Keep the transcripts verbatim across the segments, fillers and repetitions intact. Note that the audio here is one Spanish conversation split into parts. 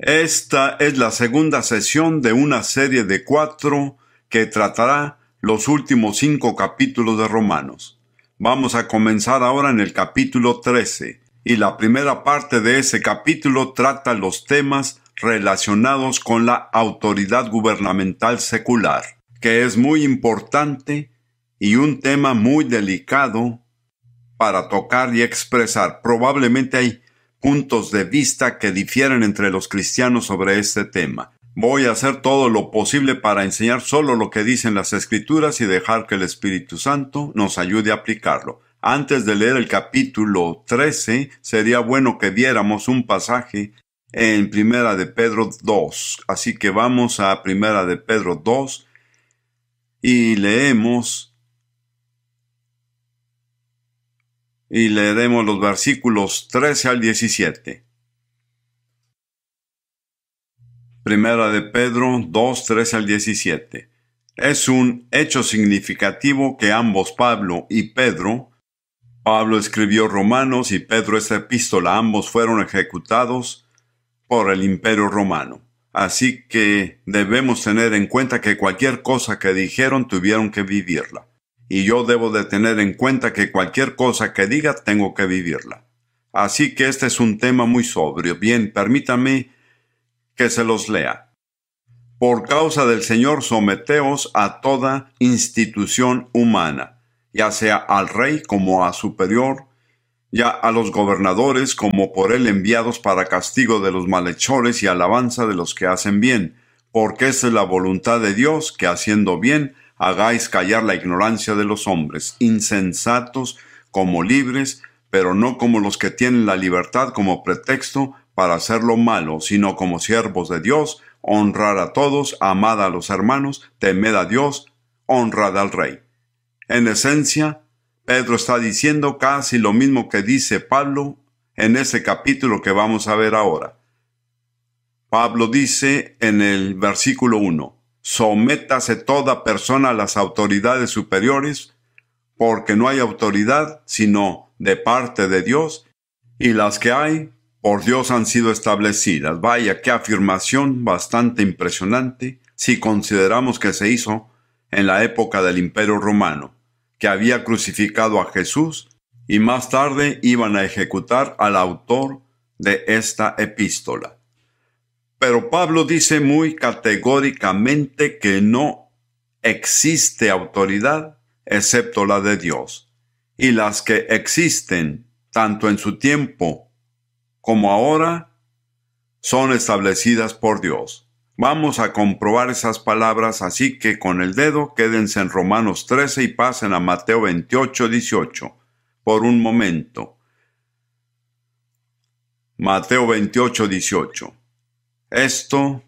Esta es la segunda sesión de una serie de cuatro que tratará los últimos cinco capítulos de Romanos. Vamos a comenzar ahora en el capítulo trece, y la primera parte de ese capítulo trata los temas relacionados con la autoridad gubernamental secular, que es muy importante y un tema muy delicado para tocar y expresar. Probablemente hay puntos de vista que difieren entre los cristianos sobre este tema. Voy a hacer todo lo posible para enseñar solo lo que dicen las Escrituras y dejar que el Espíritu Santo nos ayude a aplicarlo. Antes de leer el capítulo trece, sería bueno que viéramos un pasaje en Primera de Pedro dos. Así que vamos a Primera de Pedro dos y leemos y leeremos los versículos trece al diecisiete. Primera de Pedro dos, trece al diecisiete. Es un hecho significativo que ambos, Pablo y Pedro, Pablo escribió Romanos y Pedro esta epístola, ambos fueron ejecutados por el Imperio Romano. Así que debemos tener en cuenta que cualquier cosa que dijeron tuvieron que vivirla. Y yo debo de tener en cuenta que cualquier cosa que diga tengo que vivirla. Así que este es un tema muy sobrio. Bien, permítanme que se los lea. Por causa del Señor, someteos a toda institución humana, ya sea al rey como a superior, ya a los gobernadores como por él enviados para castigo de los malhechores y alabanza de los que hacen bien, porque esa es la voluntad de Dios, que haciendo bien, hagáis callar la ignorancia de los hombres, insensatos como libres, pero no como los que tienen la libertad como pretexto para hacer lo malo, sino como siervos de Dios, honrar a todos, amad a los hermanos, temed a Dios, honrad al Rey. En esencia, Pedro está diciendo casi lo mismo que dice Pablo en ese capítulo que vamos a ver ahora. Pablo dice en el versículo uno, sométase toda persona a las autoridades superiores, porque no hay autoridad sino de parte de Dios, y las que hay por Dios han sido establecidas. Vaya, qué afirmación bastante impresionante si consideramos que se hizo en la época del Imperio Romano, que había crucificado a Jesús y más tarde iban a ejecutar al autor de esta epístola. Pero Pablo dice muy categóricamente que no existe autoridad excepto la de Dios, y las que existen, tanto en su tiempo como ahora, son establecidas por Dios. Vamos a comprobar esas palabras, así que con el dedo quédense en Romanos trece y pasen a Mateo veintiocho, dieciocho, por un momento. Mateo veintiocho, dieciocho. Esto,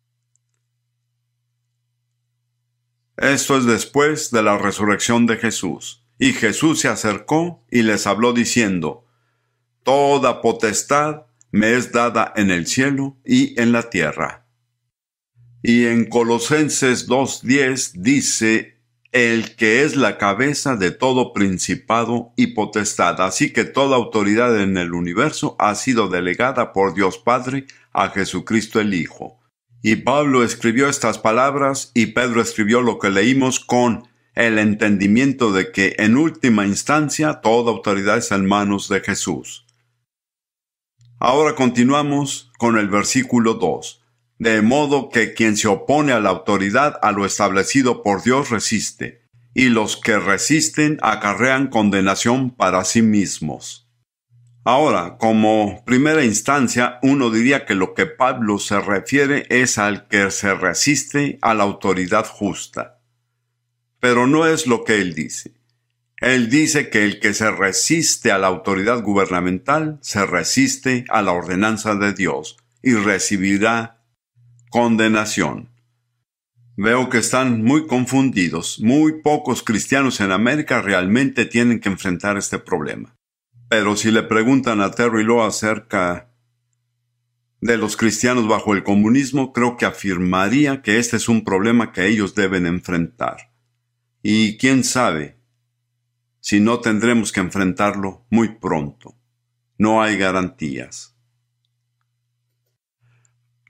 esto es después de la resurrección de Jesús. Y Jesús se acercó y les habló diciendo, toda potestad me es dada en el cielo y en la tierra. Y en Colosenses dos diez dice, el que es la cabeza de todo principado y potestad. Así que toda autoridad en el universo ha sido delegada por Dios Padre a Jesucristo el Hijo. Y Pablo escribió estas palabras y Pedro escribió lo que leímos con el entendimiento de que en última instancia toda autoridad está en manos de Jesús. Ahora continuamos con el versículo dos. De modo que quien se opone a la autoridad, a lo establecido por Dios, resiste, y los que resisten acarrean condenación para sí mismos. Ahora, como primera instancia, uno diría que lo que Pablo se refiere es al que se resiste a la autoridad justa. Pero no es lo que él dice. Él dice que el que se resiste a la autoridad gubernamental se resiste a la ordenanza de Dios y recibirá condenación. Veo que están muy confundidos. Muy pocos cristianos en América realmente tienen que enfrentar este problema. Pero si le preguntan a Terry Law acerca de los cristianos bajo el comunismo, creo que afirmaría que este es un problema que ellos deben enfrentar. Y quién sabe si no tendremos que enfrentarlo muy pronto. No hay garantías.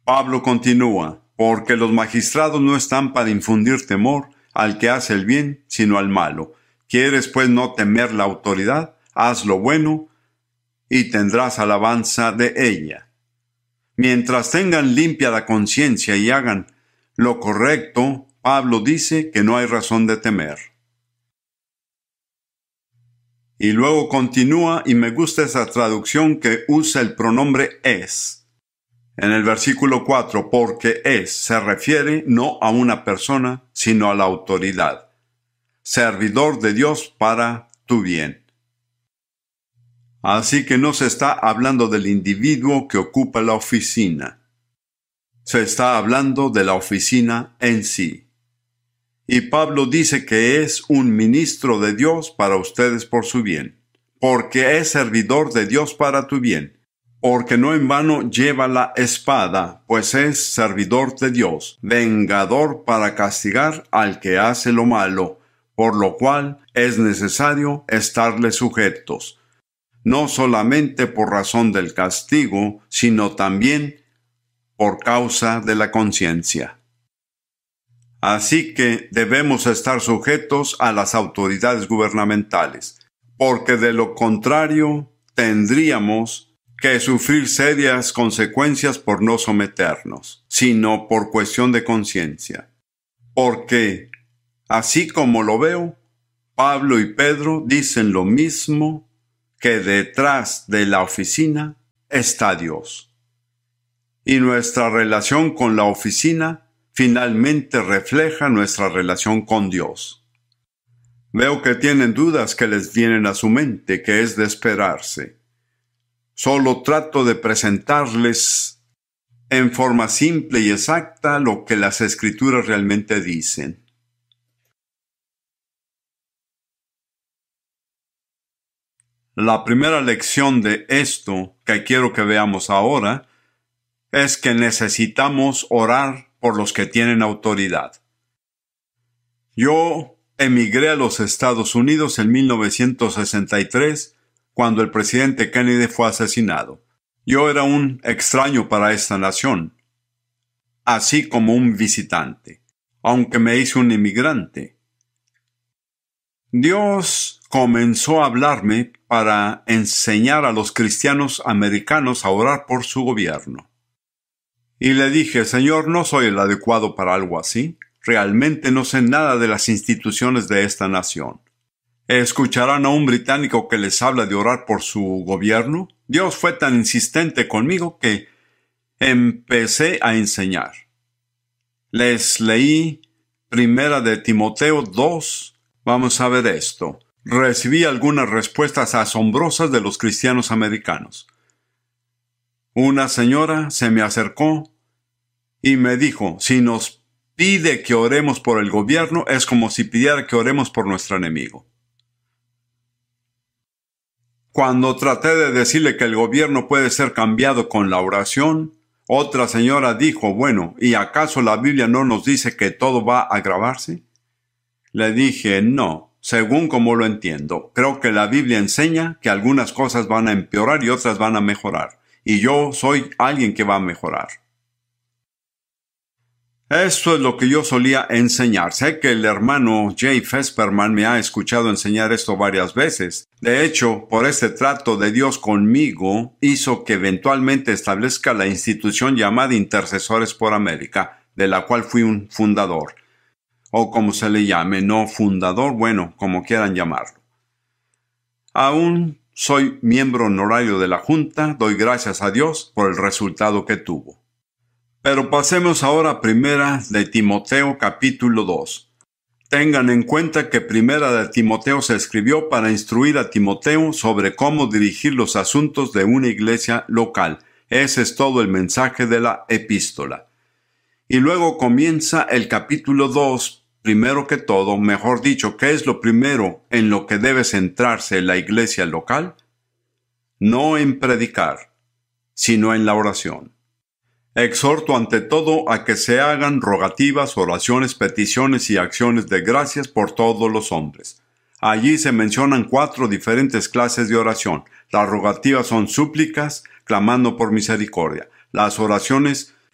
Pablo continúa, porque los magistrados no están para infundir temor al que hace el bien, sino al malo. ¿Quieres pues no temer la autoridad? Haz lo bueno y tendrás alabanza de ella. Mientras tengan limpia la conciencia y hagan lo correcto, Pablo dice que no hay razón de temer. Y luego continúa, y me gusta esa traducción que usa el pronombre es. En el versículo cuatro, porque es, se refiere no a una persona, sino a la autoridad. Servidor de Dios para tu bien. Así que no se está hablando del individuo que ocupa la oficina. Se está hablando de la oficina en sí. Y Pablo dice que es un ministro de Dios para ustedes por su bien, porque es servidor de Dios para tu bien, porque no en vano lleva la espada, pues es servidor de Dios, vengador para castigar al que hace lo malo, por lo cual es necesario estarle sujetos, no solamente por razón del castigo, sino también por causa de la conciencia. Así que debemos estar sujetos a las autoridades gubernamentales, porque de lo contrario tendríamos que sufrir serias consecuencias por no someternos, sino por cuestión de conciencia. Porque, así como lo veo, Pablo y Pedro dicen lo mismo, que detrás de la oficina está Dios. Y nuestra relación con la oficina finalmente refleja nuestra relación con Dios. Veo que tienen dudas que les vienen a su mente, que es de esperarse. Solo trato de presentarles en forma simple y exacta lo que las Escrituras realmente dicen. La primera lección de esto que quiero que veamos ahora es que necesitamos orar por los que tienen autoridad. Yo emigré a los Estados Unidos en mil novecientos sesenta y tres, cuando el presidente Kennedy fue asesinado. Yo era un extraño para esta nación, así como un visitante, aunque me hice un inmigrante. Dios comenzó a hablarme para enseñar a los cristianos americanos a orar por su gobierno. Y le dije, Señor, no soy el adecuado para algo así. Realmente no sé nada de las instituciones de esta nación. ¿Escucharán a un británico que les habla de orar por su gobierno? Dios fue tan insistente conmigo que empecé a enseñar. Les leí Primera de Timoteo dos. Vamos a ver esto. Recibí algunas respuestas asombrosas de los cristianos americanos. Una señora se me acercó y me dijo, si nos pide que oremos por el gobierno, es como si pidiera que oremos por nuestro enemigo. Cuando traté de decirle que el gobierno puede ser cambiado con la oración, otra señora dijo, bueno, ¿y acaso la Biblia no nos dice que todo va a agravarse? Le dije, no, según como lo entiendo, creo que la Biblia enseña que algunas cosas van a empeorar y otras van a mejorar, y yo soy alguien que va a mejorar. Esto es lo que yo solía enseñar. Sé que el hermano Jay Fesperman me ha escuchado enseñar esto varias veces. De hecho, por este trato de Dios conmigo, hizo que eventualmente establezca la institución llamada Intercesores por América, de la cual fui un fundador. O como se le llame, no fundador, bueno, como quieran llamarlo. Aún soy miembro honorario de la Junta, doy gracias a Dios por el resultado que tuvo. Pero pasemos ahora a Primera de Timoteo capítulo dos. Tengan en cuenta que Primera de Timoteo se escribió para instruir a Timoteo sobre cómo dirigir los asuntos de una iglesia local. Ese es todo el mensaje de la epístola. Y luego comienza el capítulo dos, primero que todo, mejor dicho, ¿qué es lo primero en lo que debe centrarse la iglesia local? No en predicar, sino en la oración. Exhorto ante todo a que se hagan rogativas, oraciones, peticiones y acciones de gracias por todos los hombres. Allí se mencionan cuatro diferentes clases de oración. Las rogativas son súplicas, clamando por misericordia. Las oraciones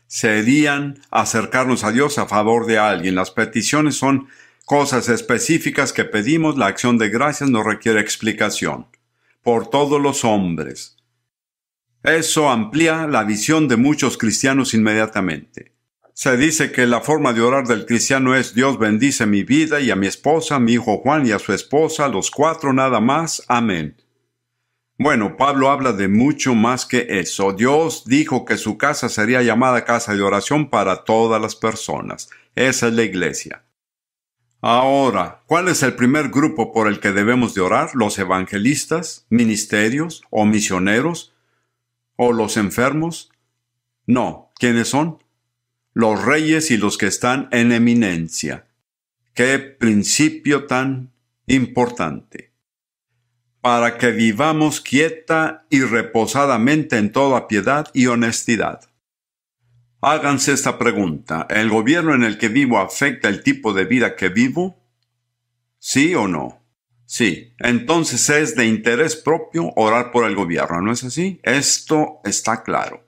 serían acercarnos a Dios a favor de alguien. Las peticiones son cosas específicas que pedimos. La acción de gracias no requiere explicación. Por todos los hombres. Eso amplía la visión de muchos cristianos inmediatamente. Se dice que la forma de orar del cristiano es: Dios bendice mi vida y a mi esposa, a mi hijo Juan y a su esposa, los cuatro nada más. Amén. Bueno, Pablo habla de mucho más que eso. Dios dijo que su casa sería llamada casa de oración para todas las personas. Esa es la iglesia. Ahora, ¿cuál es el primer grupo por el que debemos de orar? ¿Los evangelistas, ministerios o misioneros? ¿O los enfermos? No. ¿Quiénes son? Los reyes y los que están en eminencia. ¡Qué principio tan importante! Para que vivamos quieta y reposadamente en toda piedad y honestidad. Háganse esta pregunta: ¿el gobierno en el que vivo afecta el tipo de vida que vivo? ¿Sí o no? Sí. Entonces es de interés propio orar por el gobierno, ¿no es así? Esto está claro.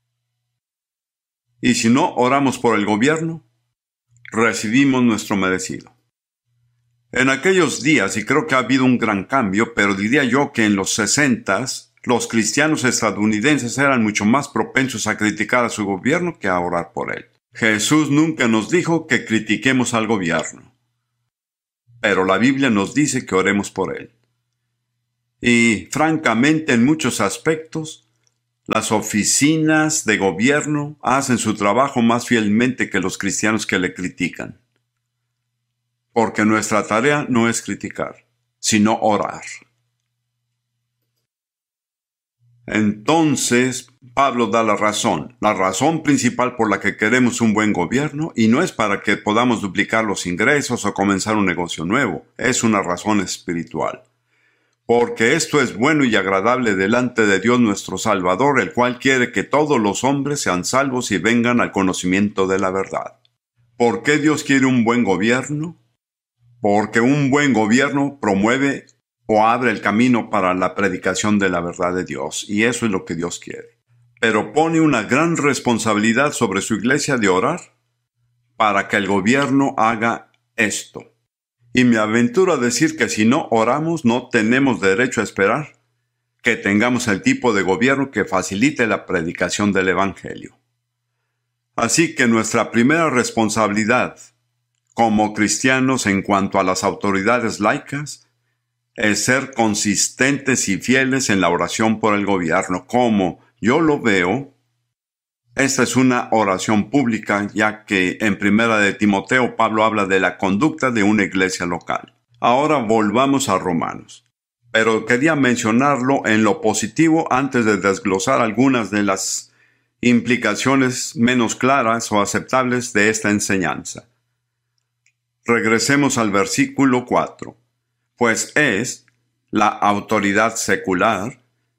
Y si no oramos por el gobierno, recibimos nuestro merecido. En aquellos días, y creo que ha habido un gran cambio, pero diría yo que en los sesentas, los cristianos estadounidenses eran mucho más propensos a criticar a su gobierno que a orar por él. Jesús nunca nos dijo que critiquemos al gobierno, pero la Biblia nos dice que oremos por él. Y, francamente, en muchos aspectos, las oficinas de gobierno hacen su trabajo más fielmente que los cristianos que le critican. Porque nuestra tarea no es criticar, sino orar. Entonces, Pablo da la razón, la razón principal por la que queremos un buen gobierno, y no es para que podamos duplicar los ingresos o comenzar un negocio nuevo, es una razón espiritual. Porque esto es bueno y agradable delante de Dios nuestro Salvador, el cual quiere que todos los hombres sean salvos y vengan al conocimiento de la verdad. ¿Por qué Dios quiere un buen gobierno? Porque un buen gobierno promueve o abre el camino para la predicación de la verdad de Dios, y eso es lo que Dios quiere. Pero pone una gran responsabilidad sobre su iglesia de orar para que el gobierno haga esto. Y me aventuro a decir que si no oramos, no tenemos derecho a esperar que tengamos el tipo de gobierno que facilite la predicación del Evangelio. Así que nuestra primera responsabilidad como cristianos en cuanto a las autoridades laicas es ser consistentes y fieles en la oración por el gobierno. Como yo lo veo, esta es una oración pública, ya que en Primera de Timoteo Pablo habla de la conducta de una iglesia local. Ahora volvamos a Romanos. Pero quería mencionarlo en lo positivo antes de desglosar algunas de las implicaciones menos claras o aceptables de esta enseñanza. Regresemos al versículo cuatro. Pues es la autoridad secular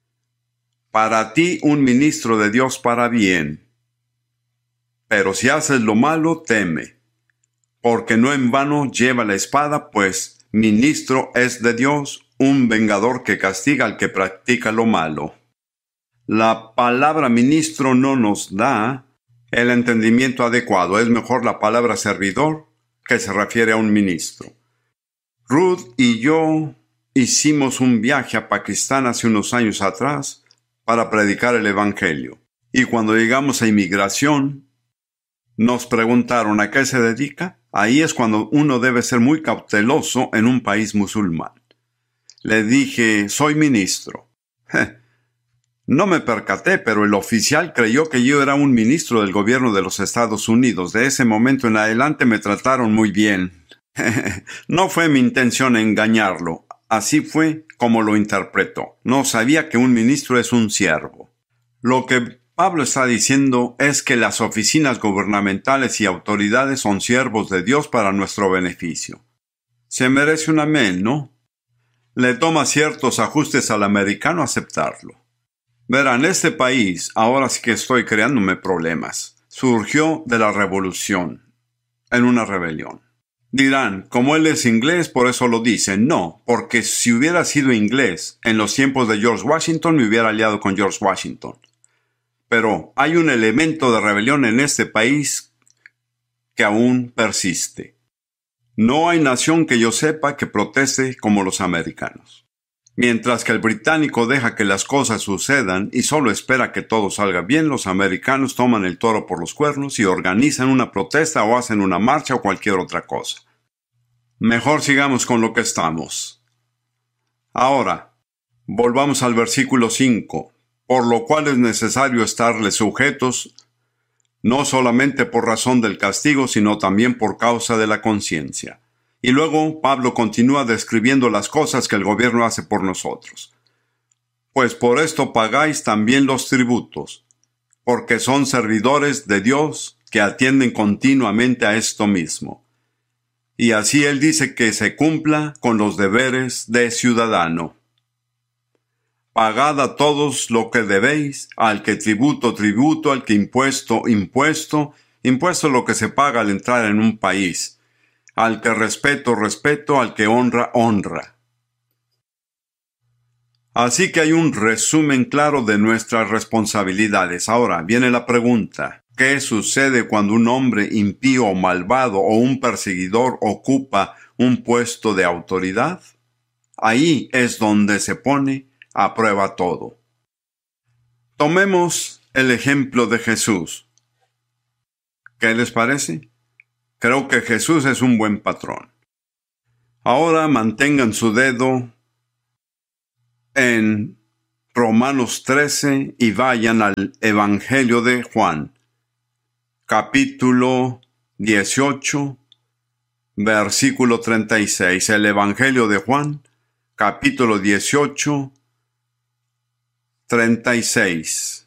para ti un ministro de Dios para bien. Pero si haces lo malo, teme, porque no en vano lleva la espada, pues ministro es de Dios, un vengador que castiga al que practica lo malo. La palabra ministro no nos da el entendimiento adecuado. Es mejor la palabra servidor, que se refiere a un ministro. Ruth y yo hicimos un viaje a Pakistán hace unos años atrás para predicar el Evangelio. Y cuando llegamos a inmigración, nos preguntaron ¿a qué se dedica? Ahí es cuando uno debe ser muy cauteloso en un país musulmán. Le dije, soy ministro. No me percaté, pero el oficial creyó que yo era un ministro del gobierno de los Estados Unidos. De ese momento en adelante me trataron muy bien. No fue mi intención engañarlo. Así fue como lo interpretó. No sabía que un ministro es un siervo. Lo que Pablo está diciendo es que las oficinas gubernamentales y autoridades son siervos de Dios para nuestro beneficio. Se merece un amén, ¿no? Le toma ciertos ajustes al americano aceptarlo. Verán, este país, ahora sí que estoy creándome problemas, surgió de la revolución, en una rebelión. Dirán, como él es inglés, por eso lo dice. No, porque si hubiera sido inglés en los tiempos de George Washington, me hubiera aliado con George Washington. Pero hay un elemento de rebelión en este país que aún persiste. No hay nación que yo sepa que proteste como los americanos. Mientras que el británico deja que las cosas sucedan y solo espera que todo salga bien, los americanos toman el toro por los cuernos y organizan una protesta o hacen una marcha o cualquier otra cosa. Mejor sigamos con lo que estamos. Ahora, volvamos al versículo cinco, por lo cual es necesario estarles sujetos, no solamente por razón del castigo, sino también por causa de la conciencia. Y luego Pablo continúa describiendo las cosas que el gobierno hace por nosotros. Pues por esto pagáis también los tributos, porque son servidores de Dios que atienden continuamente a esto mismo. Y así él dice que se cumpla con los deberes de ciudadano. Pagad a todos lo que debéis, al que tributo, tributo, al que impuesto, impuesto, impuesto lo que se paga al entrar en un país. Al que respeto, respeto, al que honra, honra. Así que hay un resumen claro de nuestras responsabilidades. Ahora viene la pregunta: ¿qué sucede cuando un hombre impío o malvado o un perseguidor ocupa un puesto de autoridad? Ahí es donde se pone a prueba todo. Tomemos el ejemplo de Jesús. ¿Qué les parece? Creo que Jesús es un buen patrón. Ahora mantengan su dedo en Romanos trece y vayan al Evangelio de Juan, capítulo dieciocho, versículo treinta y seis. El Evangelio de Juan, capítulo dieciocho, treinta y seis.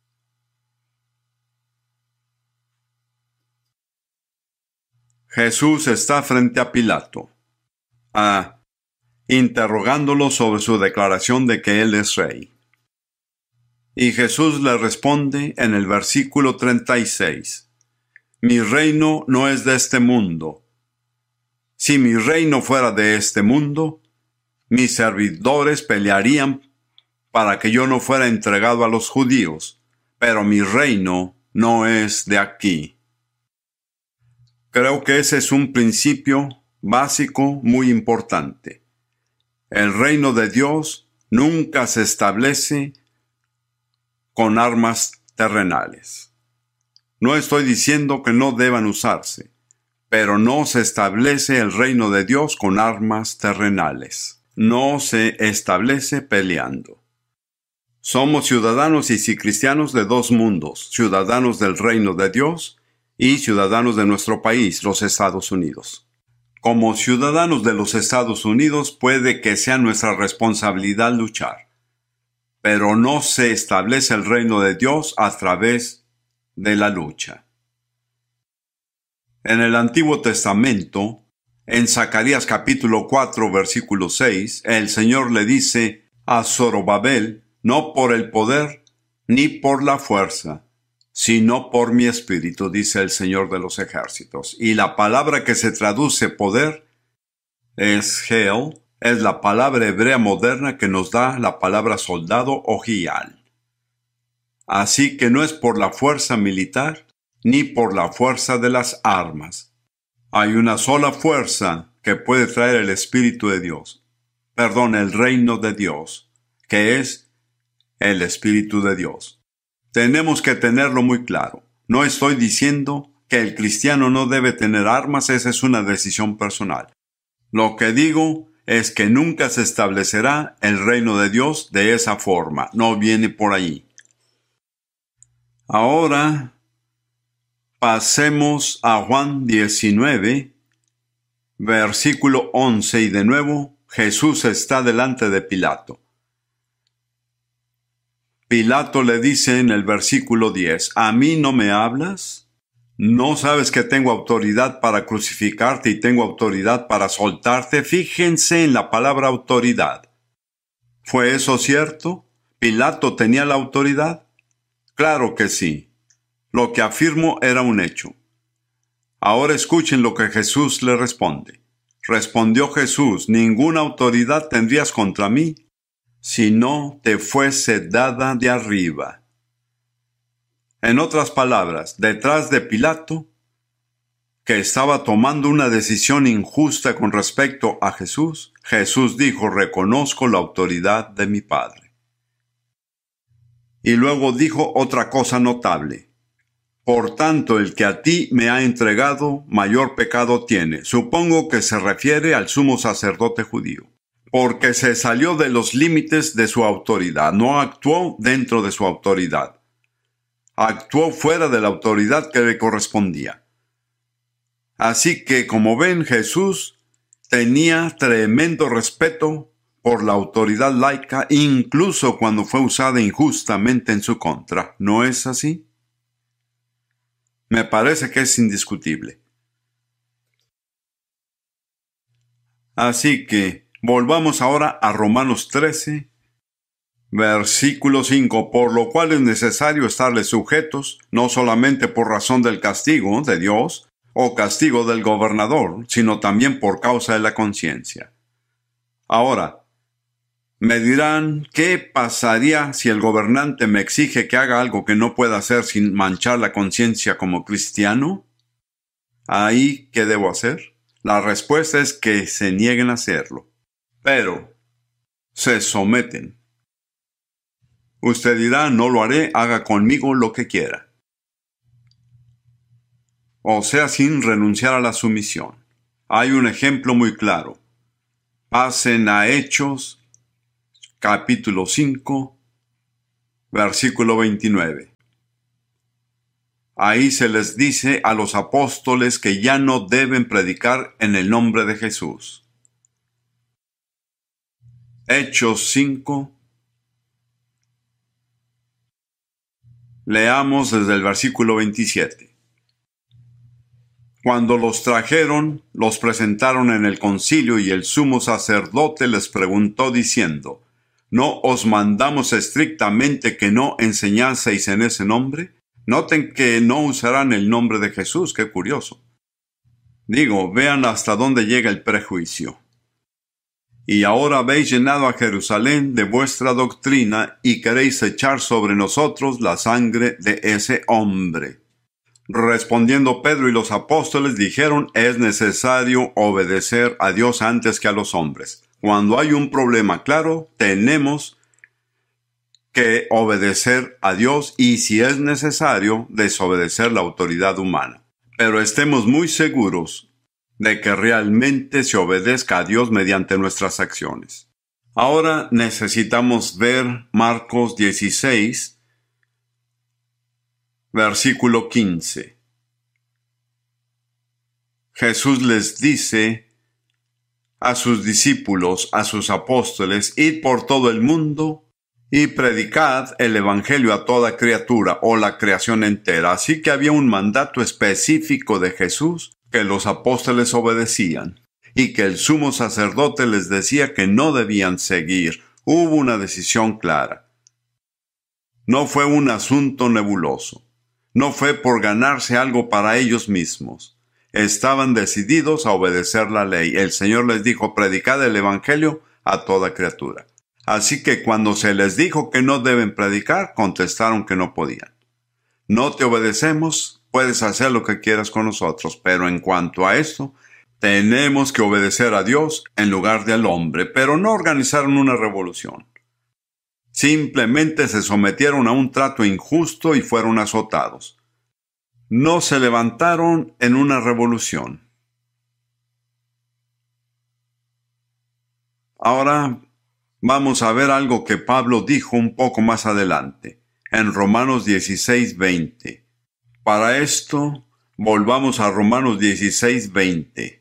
Jesús está frente a Pilato, ah, interrogándolo sobre su declaración de que él es rey. Y Jesús le responde en el versículo treinta y seis, mi reino no es de este mundo. Si mi reino fuera de este mundo, mis servidores pelearían para que yo no fuera entregado a los judíos, pero mi reino no es de aquí. Creo que ese es un principio básico muy importante. El reino de Dios nunca se establece con armas terrenales. No estoy diciendo que no deban usarse, pero no se establece el reino de Dios con armas terrenales. No se establece peleando. Somos ciudadanos y sí cristianos de dos mundos, ciudadanos del reino de Dios y ciudadanos de nuestro país, los Estados Unidos. Como ciudadanos de los Estados Unidos puede que sea nuestra responsabilidad luchar, pero no se establece el reino de Dios a través de la lucha. En el Antiguo Testamento, en Zacarías capítulo cuatro, versículo seis, el Señor le dice a Zorobabel, no por el poder ni por la fuerza, sino por mi espíritu, dice el Señor de los ejércitos. Y la palabra que se traduce poder es Geel, es la palabra hebrea moderna que nos da la palabra soldado o gial. Así que no es por la fuerza militar, ni por la fuerza de las armas. Hay una sola fuerza que puede traer el Espíritu de Dios, perdón, el reino de Dios, que es el Espíritu de Dios. Tenemos que tenerlo muy claro. No estoy diciendo que el cristiano no debe tener armas, esa es una decisión personal. Lo que digo es que nunca se establecerá el reino de Dios de esa forma, no viene por ahí. Ahora pasemos a Juan diecinueve, versículo once, y de nuevo Jesús está delante de Pilato. Pilato le dice en el versículo diez, ¿a mí no me hablas? ¿No sabes que tengo autoridad para crucificarte y tengo autoridad para soltarte? Fíjense en la palabra autoridad. ¿Fue eso cierto? ¿Pilato tenía la autoridad? Claro que sí. Lo que afirmo era un hecho. Ahora escuchen lo que Jesús le responde. Respondió Jesús, ninguna autoridad tendrías contra mí, si no te fuese dada de arriba. En otras palabras, detrás de Pilato, que estaba tomando una decisión injusta con respecto a Jesús, Jesús dijo: reconozco la autoridad de mi Padre. Y luego dijo otra cosa notable: por tanto, el que a ti me ha entregado, mayor pecado tiene. Supongo que se refiere al sumo sacerdote judío, porque se salió de los límites de su autoridad, no actuó dentro de su autoridad. Actuó fuera de la autoridad que le correspondía. Así que, como ven, Jesús tenía tremendo respeto por la autoridad laica, incluso cuando fue usada injustamente en su contra. ¿No es así? Me parece que es indiscutible. Así que, volvamos ahora a Romanos trece, versículo cinco, por lo cual es necesario estarles sujetos, no solamente por razón del castigo de Dios, o castigo del gobernador, sino también por causa de la conciencia. Ahora, me dirán, ¿qué pasaría si el gobernante me exige que haga algo que no pueda hacer sin manchar la conciencia como cristiano? ¿Ahí qué debo hacer? La respuesta es que se nieguen a hacerlo, pero se someten. Usted dirá, no lo haré, haga conmigo lo que quiera. O sea, sin renunciar a la sumisión. Hay un ejemplo muy claro. Pasen a Hechos, capítulo cinco, versículo veintinueve. Ahí se les dice a los apóstoles que ya no deben predicar en el nombre de Jesús. Hechos cinco. Leamos desde el versículo veintisiete. Cuando los trajeron, los presentaron en el concilio y el sumo sacerdote les preguntó diciendo: ¿no os mandamos estrictamente que no enseñaseis en ese nombre? Noten que no usarán el nombre de Jesús, qué curioso. Digo, vean hasta dónde llega el prejuicio. Y ahora habéis llenado a Jerusalén de vuestra doctrina y queréis echar sobre nosotros la sangre de ese hombre. Respondiendo Pedro y los apóstoles dijeron: es necesario obedecer a Dios antes que a los hombres. Cuando hay un problema claro, tenemos que obedecer a Dios y, si es necesario, desobedecer la autoridad humana. Pero estemos muy seguros de que realmente se obedezca a Dios mediante nuestras acciones. Ahora necesitamos ver Marcos dieciséis, versículo quince. Jesús les dice a sus discípulos, a sus apóstoles: id por todo el mundo y predicad el evangelio a toda criatura, o la creación entera. Así que había un mandato específico de Jesús que los apóstoles obedecían y que el sumo sacerdote les decía que no debían seguir. Hubo una decisión clara. No fue un asunto nebuloso. No fue por ganarse algo para ellos mismos. Estaban decididos a obedecer la ley. El Señor les dijo: predicad el evangelio a toda criatura. Así que cuando se les dijo que no deben predicar, contestaron que no podían. No te obedecemos, puedes hacer lo que quieras con nosotros, pero en cuanto a esto, tenemos que obedecer a Dios en lugar de al hombre. Pero no organizaron una revolución. Simplemente se sometieron a un trato injusto y fueron azotados. No se levantaron en una revolución. Ahora vamos a ver algo que Pablo dijo un poco más adelante, en Romanos dieciséis, veinte. Para esto, volvamos a Romanos dieciséis, veinte.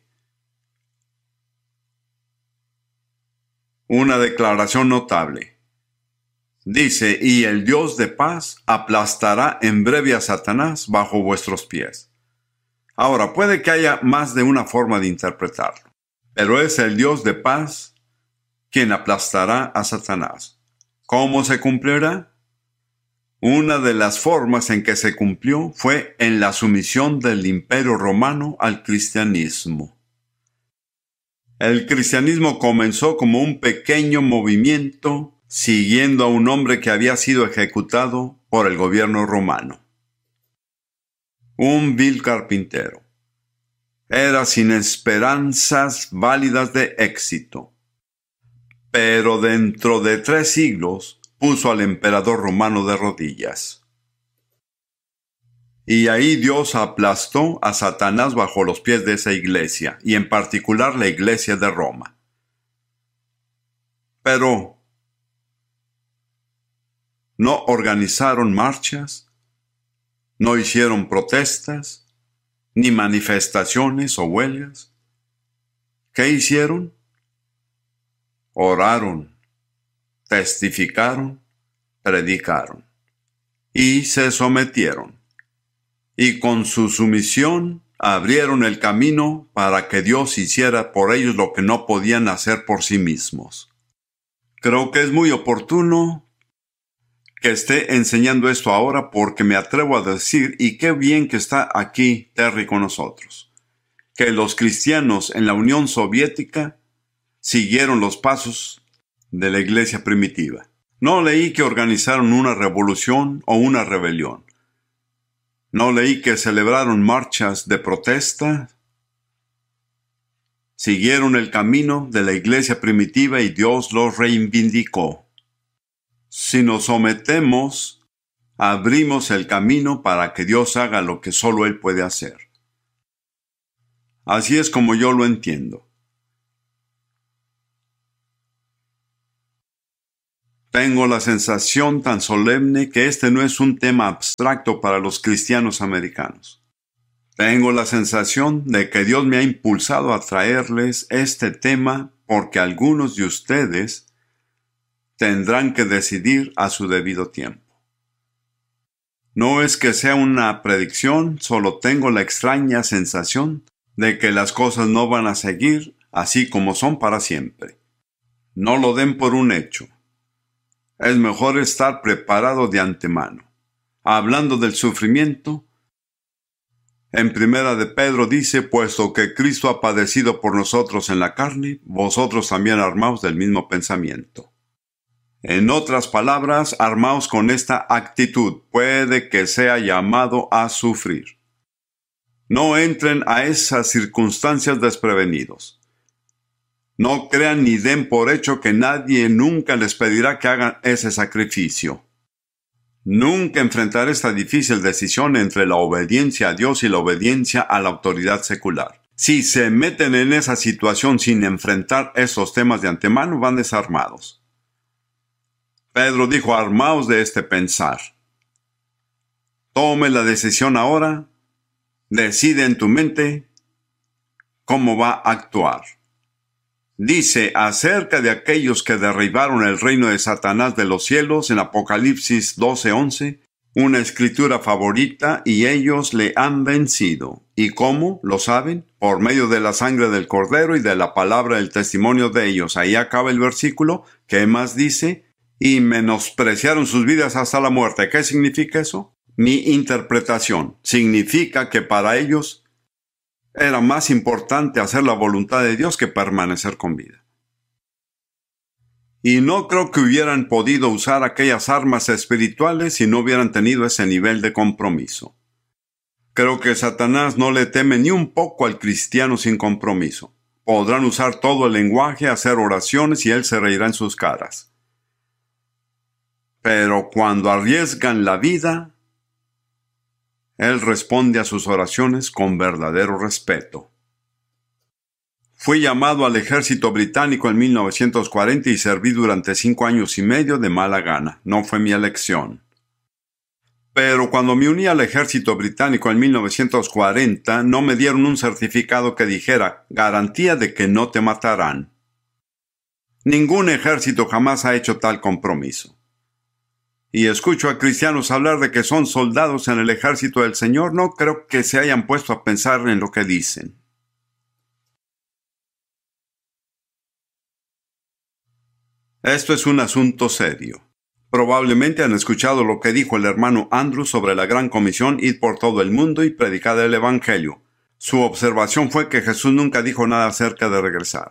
Una declaración notable. Dice: y el Dios de paz aplastará en breve a Satanás bajo vuestros pies. Ahora, puede que haya más de una forma de interpretarlo, pero es el Dios de paz quien aplastará a Satanás. ¿Cómo se cumplirá? Una de las formas en que se cumplió fue en la sumisión del Imperio Romano al cristianismo. El cristianismo comenzó como un pequeño movimiento siguiendo a un hombre que había sido ejecutado por el gobierno romano. un vil carpintero. Era sin esperanzas válidas de éxito. Pero dentro de tres siglos puso al emperador romano de rodillas. Y ahí Dios aplastó a Satanás bajo los pies de esa iglesia, y en particular la iglesia de Roma. Pero no organizaron marchas, no hicieron protestas, ni manifestaciones o huelgas. ¿Qué hicieron? Oraron, testificaron, predicaron y se sometieron. Y con su sumisión abrieron el camino para que Dios hiciera por ellos lo que no podían hacer por sí mismos. Creo que es muy oportuno que esté enseñando esto ahora porque me atrevo a decir, y qué bien que está aquí Terry con nosotros, que los cristianos en la Unión Soviética siguieron los pasos de la iglesia primitiva. No leí que organizaron una revolución o una rebelión. No leí que celebraron marchas de protesta. Siguieron el camino de la iglesia primitiva y Dios los reivindicó. Si nos sometemos, abrimos el camino para que Dios haga lo que solo Él puede hacer. Así es como yo lo entiendo. Tengo la sensación tan solemne que este no es un tema abstracto para los cristianos americanos. Tengo la sensación de que Dios me ha impulsado a traerles este tema porque algunos de ustedes tendrán que decidir a su debido tiempo. No es que sea una predicción, solo tengo la extraña sensación de que las cosas no van a seguir así como son para siempre. No lo den por un hecho. Es mejor estar preparado de antemano. Hablando del sufrimiento, en Primera de Pedro dice, puesto que Cristo ha padecido por nosotros en la carne, vosotros también armaos del mismo pensamiento. En otras palabras, armaos con esta actitud, puede que sea llamado a sufrir. No entren a esas circunstancias desprevenidos. No crean ni den por hecho que nadie nunca les pedirá que hagan ese sacrificio. Nunca enfrentaré esta difícil decisión entre la obediencia a Dios y la obediencia a la autoridad secular. Si se meten en esa situación sin enfrentar esos temas de antemano, van desarmados. Pedro dijo, armaos de este pensar. Tome la decisión ahora, decide en tu mente cómo va a actuar. Dice acerca de aquellos que derribaron el reino de Satanás de los cielos en Apocalipsis doce once, una escritura favorita, y ellos le han vencido. ¿Y cómo? ¿Lo saben? Por medio de la sangre del Cordero y de la palabra del testimonio de ellos. Ahí acaba el versículo. ¿Qué más dice? Y menospreciaron sus vidas hasta la muerte. ¿Qué significa eso? Mi interpretación. Significa que para ellos era más importante hacer la voluntad de Dios que permanecer con vida. Y no creo que hubieran podido usar aquellas armas espirituales si no hubieran tenido ese nivel de compromiso. Creo que Satanás no le teme ni un poco al cristiano sin compromiso. Podrán usar todo el lenguaje, hacer oraciones y él se reirá en sus caras. Pero cuando arriesgan la vida, él responde a sus oraciones con verdadero respeto. Fui llamado al ejército británico en mil novecientos cuarenta y serví durante cinco años y medio de mala gana. No fue mi elección. Pero cuando me uní al ejército británico en mil novecientos cuarenta, no me dieron un certificado que dijera garantía de que no te matarán. Ningún ejército jamás ha hecho tal compromiso. Y escucho a cristianos hablar de que son soldados en el ejército del Señor, no creo que se hayan puesto a pensar en lo que dicen. Esto es un asunto serio. Probablemente han escuchado lo que dijo el hermano Andrew sobre la gran comisión, id por todo el mundo y predicad el evangelio. Su observación fue que Jesús nunca dijo nada acerca de regresar.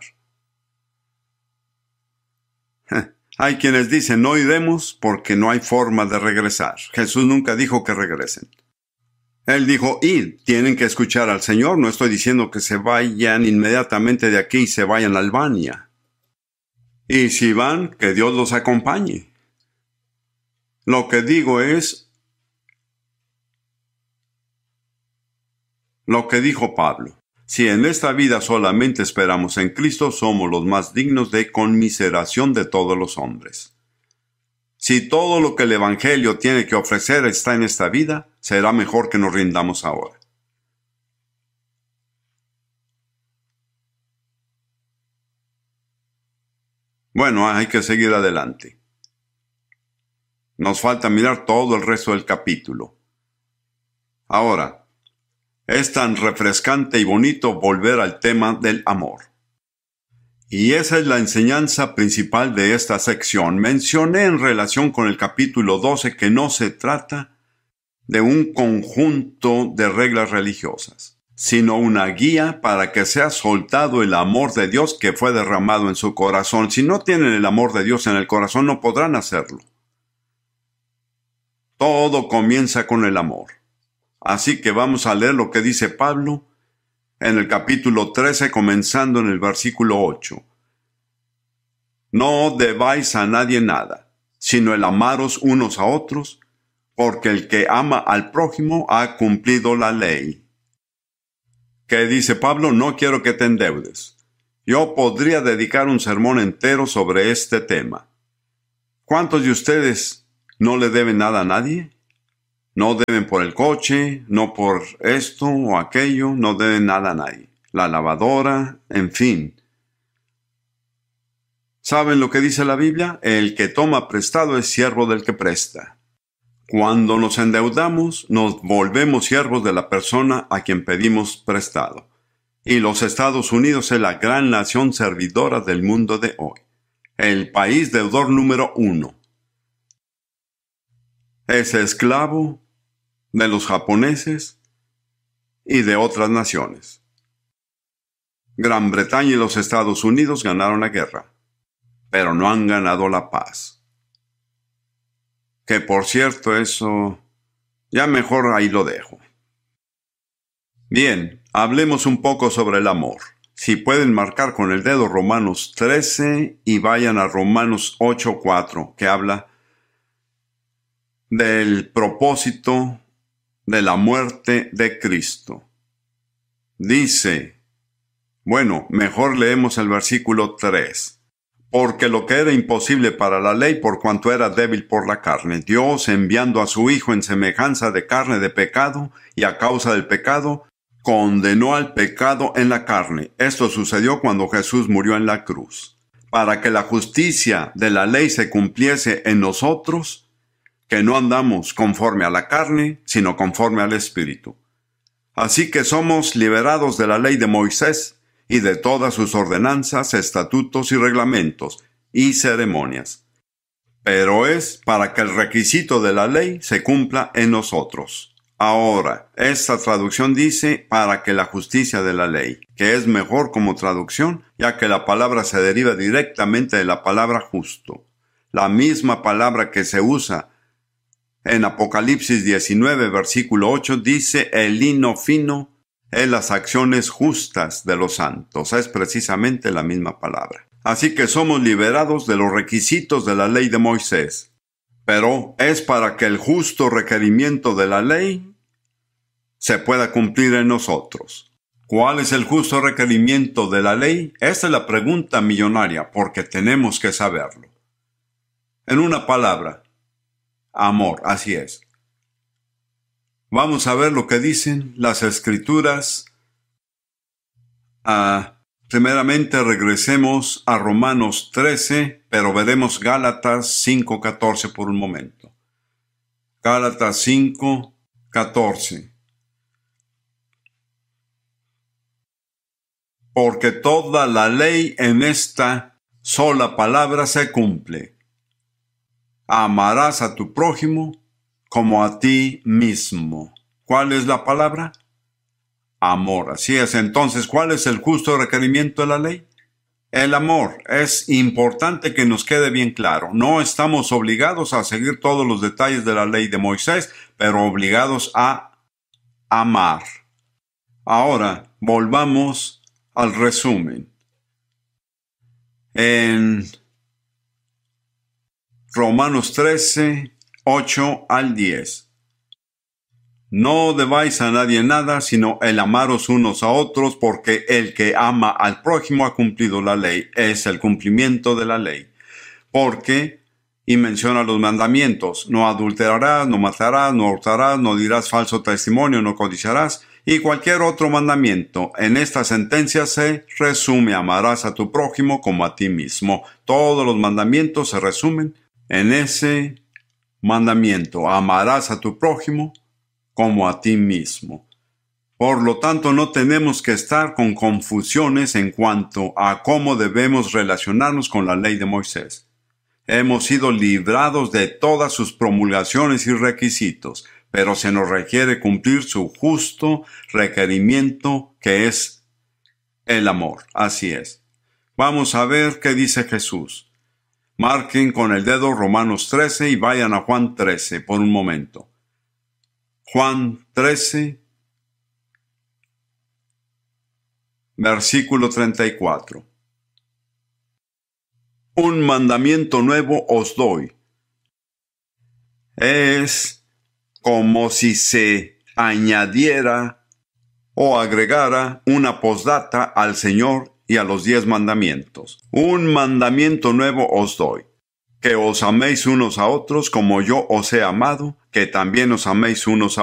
Hay quienes dicen, no iremos porque no hay forma de regresar. Jesús nunca dijo que regresen. Él dijo, id, tienen que escuchar al Señor. No estoy diciendo que se vayan inmediatamente de aquí y se vayan a Albania. Y si van, que Dios los acompañe. Lo que digo es lo que dijo Pablo. Si en esta vida solamente esperamos en Cristo, somos los más dignos de conmiseración de todos los hombres. Si todo lo que el Evangelio tiene que ofrecer está en esta vida, será mejor que nos rindamos ahora. Bueno, hay que seguir adelante. Nos falta mirar todo el resto del capítulo. Ahora, es tan refrescante y bonito volver al tema del amor. Y esa es la enseñanza principal de esta sección. Mencioné en relación con el capítulo doce que no se trata de un conjunto de reglas religiosas, sino una guía para que sea soltado el amor de Dios que fue derramado en su corazón. Si no tienen el amor de Dios en el corazón, no podrán hacerlo. Todo comienza con el amor. Así que vamos a leer lo que dice Pablo en el capítulo trece, comenzando en el versículo ocho. No debáis a nadie nada, sino el amaros unos a otros, porque el que ama al prójimo ha cumplido la ley. ¿Qué dice Pablo? No quiero que te endeudes. Yo podría dedicar un sermón entero sobre este tema. ¿Cuántos de ustedes no le deben nada a nadie? No deben por el coche, no por esto o aquello, no deben nada a nadie. La lavadora, en fin. ¿Saben lo que dice la Biblia? El que toma prestado es siervo del que presta. Cuando nos endeudamos, nos volvemos siervos de la persona a quien pedimos prestado. Y los Estados Unidos es la gran nación servidora del mundo de hoy. El país deudor número uno. Es esclavo de los japoneses y de otras naciones. Gran Bretaña y los Estados Unidos ganaron la guerra, pero no han ganado la paz. Que por cierto, eso ya mejor ahí lo dejo. Bien, hablemos un poco sobre el amor. Si pueden marcar con el dedo Romanos trece y vayan a Romanos ocho cuatro, que habla del propósito de la muerte de Cristo. Dice, bueno, mejor leemos el versículo tres. Porque lo que era imposible para la ley, por cuanto era débil por la carne, Dios, enviando a su Hijo en semejanza de carne de pecado, y a causa del pecado, condenó al pecado en la carne. Esto sucedió cuando Jesús murió en la cruz. Para que la justicia de la ley se cumpliese en nosotros, que no andamos conforme a la carne, sino conforme al Espíritu. Así que somos liberados de la ley de Moisés y de todas sus ordenanzas, estatutos y reglamentos y ceremonias. Pero es para que el requisito de la ley se cumpla en nosotros. Ahora, esta traducción dice para que la justicia de la ley, que es mejor como traducción, ya que la palabra se deriva directamente de la palabra justo. La misma palabra que se usa en Apocalipsis diecinueve, versículo ocho, dice, el lino fino es las acciones justas de los santos. Es precisamente la misma palabra. Así que somos liberados de los requisitos de la ley de Moisés. Pero es para que el justo requerimiento de la ley se pueda cumplir en nosotros. ¿Cuál es el justo requerimiento de la ley? Esta es la pregunta millonaria, porque tenemos que saberlo. En una palabra, amor, así es. Vamos a ver lo que dicen las Escrituras. Ah, primeramente regresemos a Romanos trece, pero veremos Gálatas cinco catorce por un momento. Gálatas cinco catorce. Porque toda la ley en esta sola palabra se cumple. Amarás a tu prójimo como a ti mismo. ¿Cuál es la palabra? Amor. Así es. Entonces, ¿cuál es el justo requerimiento de la ley? El amor. Es importante que nos quede bien claro. No estamos obligados a seguir todos los detalles de la ley de Moisés, pero obligados a amar. Ahora, volvamos al resumen. En Romanos trece, ocho al diez. No debáis a nadie nada, sino el amaros unos a otros, porque el que ama al prójimo ha cumplido la ley. Es el cumplimiento de la ley. Porque, y menciona los mandamientos, no adulterarás, no matarás, no hurtarás, no dirás falso testimonio, no codiciarás, y cualquier otro mandamiento. En esta sentencia se resume: amarás a tu prójimo como a ti mismo. Todos los mandamientos se resumen en ese mandamiento: amarás a tu prójimo como a ti mismo. Por lo tanto, no tenemos que estar con confusiones en cuanto a cómo debemos relacionarnos con la ley de Moisés. Hemos sido librados de todas sus promulgaciones y requisitos, pero se nos requiere cumplir su justo requerimiento, que es el amor. Así es. Vamos a ver qué dice Jesús. Marquen con el dedo Romanos trece y vayan a Juan trece por un momento. Juan trece, versículo treinta y cuatro. Un mandamiento nuevo os doy. Es como si se añadiera o agregara una postdata al Señor y a los diez mandamientos. Un mandamiento nuevo os doy: que os améis unos a otros como yo os he amado, que también os améis unos a